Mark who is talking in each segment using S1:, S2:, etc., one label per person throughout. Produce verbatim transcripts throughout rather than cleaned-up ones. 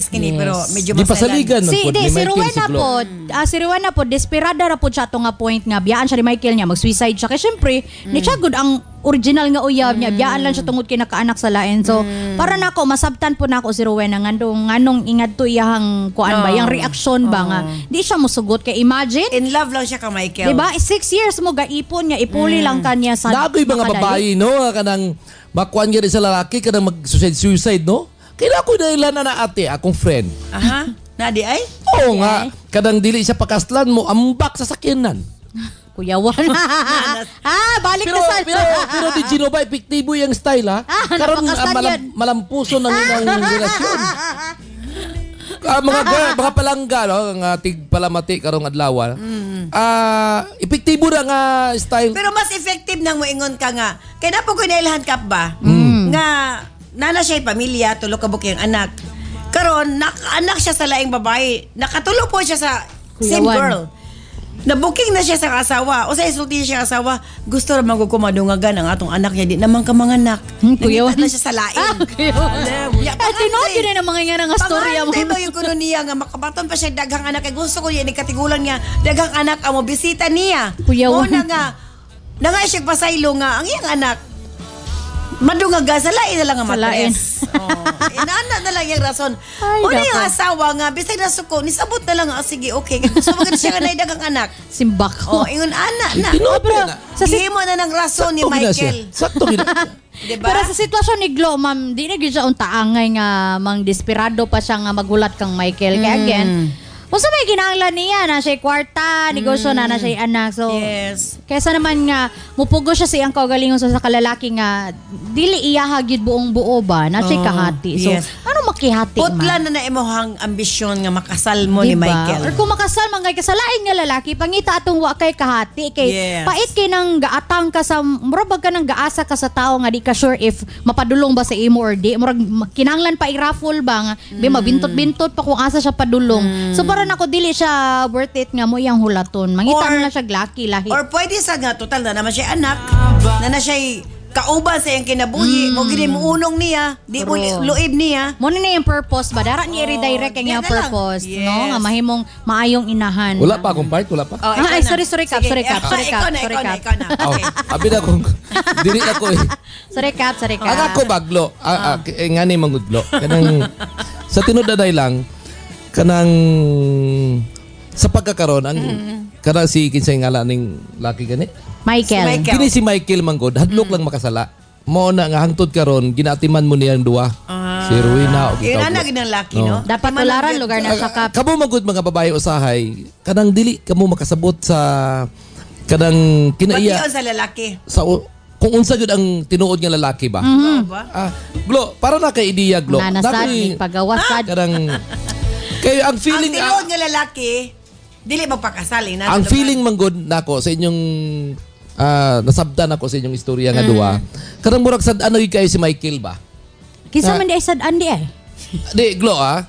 S1: kini,
S2: Yes.
S1: pero medyo
S3: Di
S1: masailan.
S3: pasaligan.
S2: Si,
S3: Magpod
S2: di,
S3: ni
S2: si
S3: Michael
S2: Rowena
S3: Siglo.
S2: po, ah, si Rowena po, desperada ra po siya to nga point nga, biyaan siya ni Michael niya, mag-suicide siya. Kaya syempre,
S1: Mm.
S2: ni siya good ang original nga uyab niya, biyaan lang siya tungod kinakaanak sa lain. So,
S1: Mm.
S2: para nako masabtan po nako si Rowena ngandong nganong ingad to iyang kuan ba,
S1: Oh.
S2: yung reaksyon ba nga. Di siya musugot kay imagine,
S1: In love lang siya ka Michael.
S2: di ba? Six years mo gaipon niya, ipuli lang kanya sa
S3: Nagoy mga
S2: makadali.
S3: babae, no? Kanang makuan gani sa lalaki, kanang mag-suicide, no? Kaya ako dahil na na ate, akong friend.
S1: Aha. Nadi ay?
S3: Oo nga, kadang dili siya pakaslan mo, ambak sa sakyanan.
S2: Kuyawan. ah, balik
S3: Pero,
S2: na sa...
S3: pero, pero di Gino ba, epektibo yung style, ha?
S2: Ah,
S3: Karon
S2: napakaslan
S3: ah, malam,
S2: yan.
S3: malampuso ng, ng relasyon. Ah, mga girl, mga palangga, no? Ang ating palamati karong adlaw. Ah, epektibo na nga style.
S1: Pero mas effective nang moingon ka nga. Kaya na po ko nailhan kap ba? Nga, nana siya'y pamilya, tulo ka bukang anak. Karon, nakaanak siya sa laing babae. Nakatulo po siya sa same
S2: Kuyawan.
S1: girl. Nabuking na siya sa asawa. O sa isulti siya sa asawa, gusto ra magkukumadungagan ang atong anak niya. Di naman ka mga anak.
S2: Hmm,
S1: Nangita
S2: kuyawan.
S1: na siya sa laing.
S2: Ah, kuyawan.
S1: Ya,
S2: Ay, tinood yun na mga nga nga storya mo.
S1: Pangantay mo yung kuno niya nga makabaton pa siya daghang anak. Kaya gusto ko yan, ikatigulan niya, daghang anak ang mo bisita niya.
S2: Kuyawan.
S1: Muna nga, na nga siya pasaylo nga, ang iyang anak, madungaga, sa lain na lang ang
S2: Sa lain.
S1: matres. Oh. Inana na lang yung rason.
S2: Ay,
S1: Muna yung
S2: nako.
S1: asawa nga, bisag na suko, nisabot na lang, oh, sige, okay. Gusto mo siya nga na daghang anak.
S2: Simbak
S1: Oh,
S2: ko.
S1: ingon, ana, na.
S3: Tinood
S2: pero
S3: na.
S2: sa si-
S1: Hihimo na ng rason ni
S3: Sakto gina siya.
S1: Michael.
S3: Sakto gina.
S1: Diba?
S2: Pero sa sitwasyon ni Glo, ma'am, di na gyud siya untaangay nga mang desperado pa siya nga magulat kang Michael. Kaya again, kung sa may ginahanglan niya, na siya'y kwarta, negosyo na, na siya'y anak. So,
S1: Yes.
S2: kaysa naman nga, mupugo siya sa iyang kaugalingon sa, sa kalalaki nga, dili iyahagid buong buo ba, na siya'y
S1: Oh,
S2: kahati. So,
S1: yes.
S2: ano makihati,
S1: Putla
S2: ma'am?
S1: na na imuhang ambisyon nga makasal mo ni
S2: Diba?
S1: Michael.
S2: Or kung makasal man kay kasalain nga lalaki, pangita atong wa kay kahati kay
S1: Yes.
S2: pait kay nang gaatang ka sa murag ka nang gaasa ka sa tao nga di ka sure if mapadulong ba sa imo or di. Murag kinahanglan pa i-raffle ba nga
S1: Mm.
S2: be mabintot-bintot pa kung asa siya padulong. So para nako dili siya worth it nga mo iyang hulaton. Mangita
S1: Or-
S2: na lang siya laki lahi.
S1: Or pwede sa nga, total na naman siya anak, na na siya'y kauban sa iyang kinabuhi, mo gini mo unong niya, di mo
S2: True.
S1: luib niya.
S2: mo na yung purpose ba? Dara niya i-redirect ang
S1: yan
S2: iyang
S1: na lang.
S2: purpose,
S1: Yes.
S2: no? Nga mahimong maayong inahan.
S3: Wala pa akong part, wala pa.
S1: Oh,
S2: Ah,
S1: ikaw
S2: ay,
S1: na.
S2: sorry, sorry, Cap,
S1: Sige,
S2: sorry, Cap,
S1: ikaw-
S2: sorry,
S1: ikaw
S2: Cap,
S1: na,
S2: sorry,
S1: ikaw na,
S2: Cap.
S1: ikaw na.
S3: Oh,
S1: Okay.
S3: abi na kong dili ako eh.
S2: Sorry, Cap, sorry, Cap.
S3: Ang ako baglo, ah, ah, eh, nga ni mangudlo. Kanang sa tinud na day lang kanang sa pagkakaroon ang kanang si kinsay ngala ning laki gani.
S2: Michael.
S1: Si Michael.
S3: Kini si Michael Manggod, hadlok lang makasala. Mo na nga hangtod karon ginatiman mo niyang duwa. Si Rowena o
S1: Yun
S3: ikaw.
S1: anak ng laki,
S3: No.
S1: no?
S2: Dapat
S1: Di man
S2: tularan
S1: lang-
S2: lugar na sa Cap.
S3: Kamo magud mga babae usahay, kanang dili kamo makasabot sa kanang kinaiya
S1: Batiyon sa lalaki.
S3: sa u- kung unsa gyud ang tinuod nga lalaki ba.
S1: Oo ba?
S3: Ah, Glo, para na kay ideya Glo.
S2: Nanasad,
S3: Nakoy-
S2: may pagawasad.
S3: Kanang kayo ang
S1: Ang
S3: feeling
S1: tinuod nga lalaki, dili magpakasal. Eh, nasa
S3: ang
S1: lugar.
S3: feeling manggod nako sa inyong ah, nasabtan ako sa inyong istorya nga duwa. Kanang murag sad ano kayo si Michael ba?
S2: Kisa
S3: Ah.
S2: man di ay sad andi ay.
S3: Di Glo ah.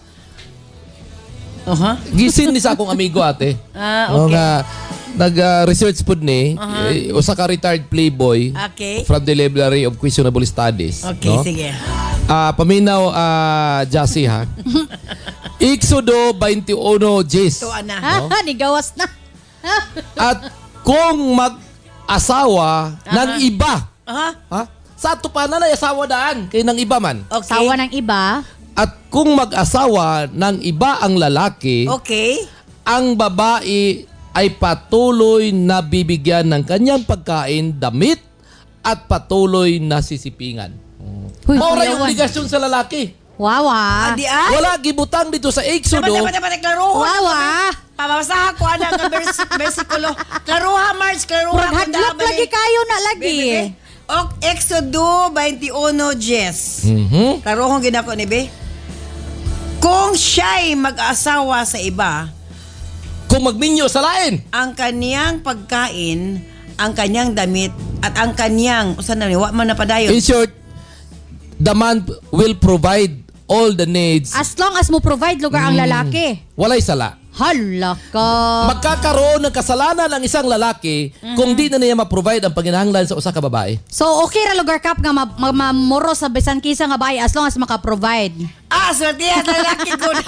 S1: Aha.
S3: Gisin ni sa akong amigo ate.
S1: Ah,
S3: O
S1: okay.
S3: nga nag-research pud ni eh, usa ka retired playboy
S1: Okay.
S3: from the Library of Questionable Studies.
S1: Okay,
S3: no?
S1: sige.
S3: Ah, paminaw ah Jassy ha. Exodo twenty-one Jis.
S1: Tuwa na.
S2: Ha, ni gawas na.
S3: At kung mag-asawa ng iba,
S1: Aha.
S3: ha? Sa ato pa na na asawa daan kay ng iba man.
S1: Okay.
S2: Sawa ng iba.
S3: At kung mag-asawa ng iba ang lalaki,
S1: Okay.
S3: ang babae ay patuloy na bibigyan ng kanyang pagkain, damit at patuloy na sisipingan.
S2: Huy,
S3: Maura yung
S2: kuyawan.
S3: obligasyon sa lalaki.
S2: Wow, ah.
S1: Adi ay?
S3: Wala gibutang dito sa Exodo.
S1: Dapat, dapat, dapat, klaruho.
S2: Wow, ah.
S1: Pabasahan ko ana nga vers- versikulo. Klaruha, Mars, klaruha.
S2: Murag hadlok lagi kayo na lagi.
S1: Ok, Exodo twenty-one, Jess.
S3: Mhm.
S1: Klaruhong ginako ni Be. Kung siya'y mag-asawa sa iba,
S3: Kung magminyo sa lain.
S1: ang kaniyang pagkain, ang kaniyang damit, at ang kaniyang, usan na ni, wa man na padayon.
S3: In short, the man will provide all the needs.
S2: As long as mo provide lugar ang lalaki.
S3: Walay sala.
S2: Hala ka.
S3: Magkakaroon ng kasalanan ang isang lalaki kung di na niya ma-provide ang panginahanglan sa usa ka babae.
S2: So okay ra lugar Cap nga ma- ma- mamuro sa bisan kisa nga bahay as long as maka-provide.
S1: Ah, swerte yan, lalaki ko na.